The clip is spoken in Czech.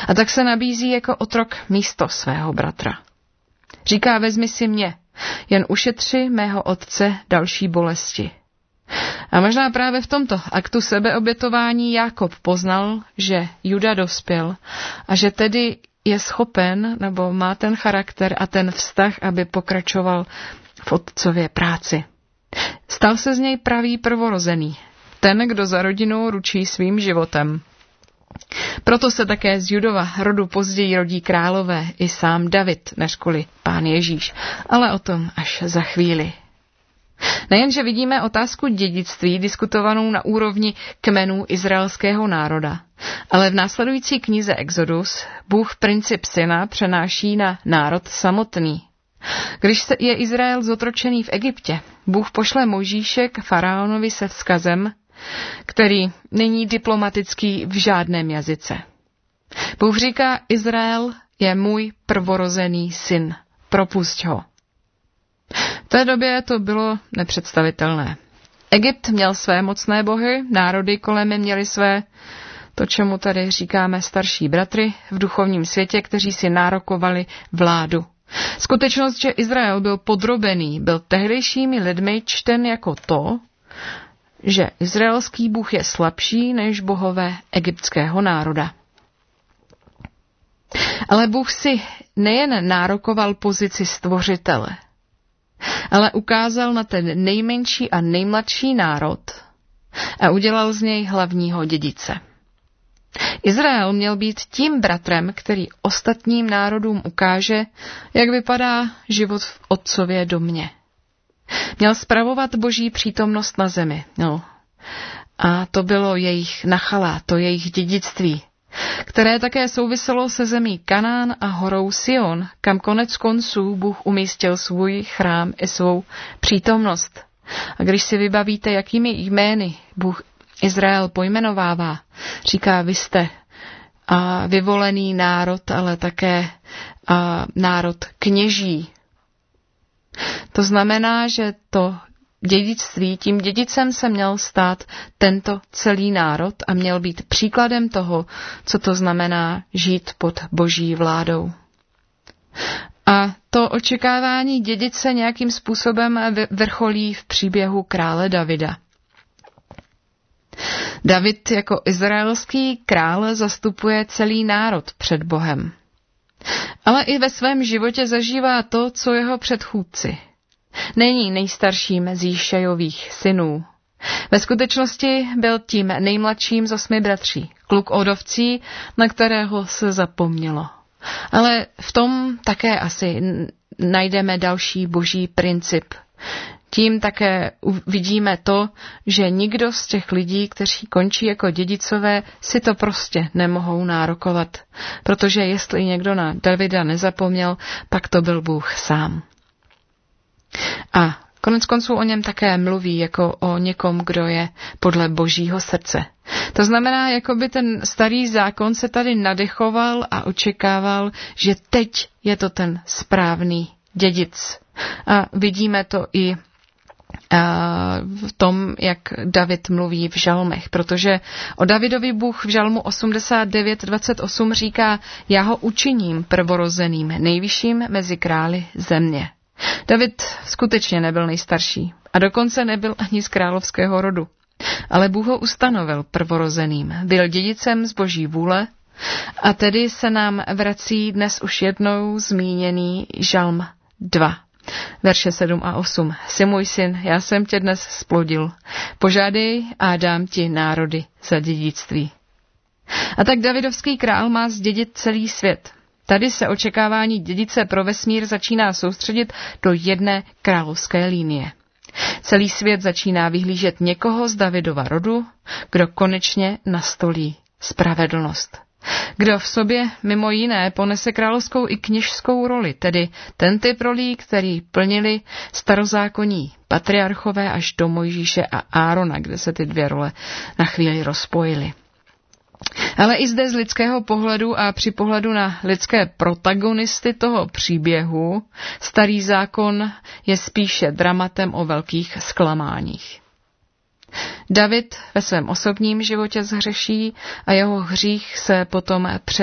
A tak se nabízí jako otrok místo svého bratra. Říká, vezmi si mě, jen ušetři mého otce další bolesti. A možná právě v tomto aktu sebeobětování Jákob poznal, že Juda dospěl a že tedy je schopen, nebo má ten charakter a ten vztah, aby pokračoval v otcově práci. Stal se z něj pravý prvorozený, ten, kdo za rodinu ručí svým životem. Proto se také z Judova rodu později rodí králové i sám David, nežkoli Pán Ježíš, ale o tom až za chvíli. Nejenže vidíme otázku dědictví diskutovanou na úrovni kmenů izraelského národa, ale v následující knize Exodus Bůh princip syna přenáší na národ samotný. Když je Izrael zotročený v Egyptě, Bůh pošle Mojžíše k faraonovi se vzkazem, který není diplomatický v žádném jazyce. Bůh říká, Izrael je můj prvorozený syn, propusť ho. V té době to bylo nepředstavitelné. Egypt měl své mocné bohy, národy kolem měli své, to čemu tady říkáme starší bratry, v duchovním světě, kteří si nárokovali vládu. Skutečnost, že Izrael byl podrobený, byl tehdejšími lidmi čten jako to, že izraelský Bůh je slabší než bohové egyptského národa. Ale Bůh si nejen nárokoval pozici stvořitele, ale ukázal na ten nejmenší a nejmladší národ a udělal z něj hlavního dědice. Izrael měl být tím bratrem, který ostatním národům ukáže, jak vypadá život v otcově domě. Měl spravovat boží přítomnost na zemi. No. A to bylo jejich nachala, to jejich dědictví, které také souviselo se zemí Kanán a horou Sion, kam konec konců Bůh umístil svůj chrám i svou přítomnost. A když si vybavíte, jakými jmény Bůh Izrael pojmenovává, říká, vy jste vyvolený národ, ale také národ kněží. To znamená, že to dědictví, tím dědicem se měl stát tento celý národ a měl být příkladem toho, co to znamená žít pod boží vládou. A to očekávání dědice nějakým způsobem vrcholí v příběhu krále Davida. David jako izraelský král zastupuje celý národ před Bohem. Ale i ve svém životě zažívá to, co jeho předchůdci. Není nejstarším z Jíšejových synů. Ve skutečnosti byl tím nejmladším z 8 bratří, kluk od ovcí, na kterého se zapomnělo. Ale v tom také asi najdeme další boží princip. Tím také vidíme to, že nikdo z těch lidí, kteří končí jako dědicové, si to prostě nemohou nárokovat. Protože jestli někdo na Davida nezapomněl, pak to byl Bůh sám. A konec konců o něm také mluví jako o někom, kdo je podle božího srdce. To znamená, jako by ten starý zákon se tady nadechoval a očekával, že teď je to ten správný dědic. A vidíme to i v tom, jak David mluví v žalmech, protože o Davidovi Bůh v žalmu 89:28 říká, já ho učiním prvorozeným, nejvyšším mezi králi země. David skutečně nebyl nejstarší a dokonce nebyl ani z královského rodu, ale Bůh ho ustanovil prvorozeným, byl dědicem z boží vůle a tedy se nám vrací dnes už jednou zmíněný žalm 2. Verše 7 a 8. Jsi můj syn, já jsem tě dnes splodil. Požádej a dám ti národy za dědictví. A tak Davidovský král má zdědit celý svět. Tady se očekávání dědice pro vesmír začíná soustředit do jedné královské linie. Celý svět začíná vyhlížet někoho z Davidova rodu, kdo konečně nastolí spravedlnost. Kdo v sobě mimo jiné ponese královskou i kněžskou roli, tedy ten typ rolí, který plnili starozákonní patriarchové až do Mojžíše a Árona, kde se ty dvě role na chvíli rozpojily. Ale i zde z lidského pohledu a při pohledu na lidské protagonisty toho příběhu, starý zákon je spíše dramatem o velkých zklamáních. David ve svém osobním životě zhřeší a jeho hřích se potom